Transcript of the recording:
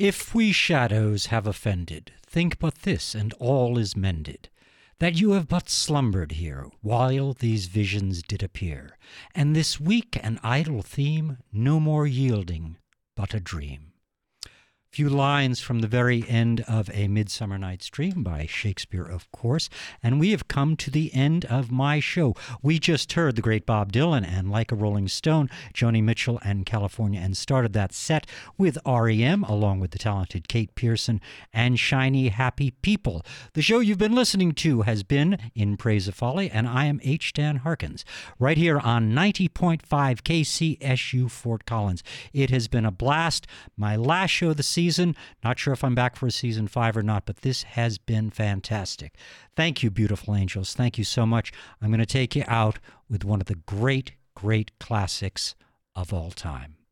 If we shadows have offended, think but this, and all is mended, that you have but slumbered here, while these visions did appear, and this weak and idle theme no more yielding, but a dream. Few lines from the very end of A Midsummer Night's Dream by Shakespeare, of course, and we have come to the end of my show. We just heard the great Bob Dylan and Like a Rolling Stone, Joni Mitchell and California, and started that set with REM, along with the talented Kate Pearson and Shiny Happy People. The show you've been listening to has been In Praise of Folly, and I am H. Dan Harkins, right here on 90.5 KCSU Fort Collins. It has been a blast. My last show of the season. Not sure if I'm back for a season 5 or not, but this has been fantastic. Thank you, beautiful angels. Thank you so much. I'm going to take you out with one of the great, great classics of all time.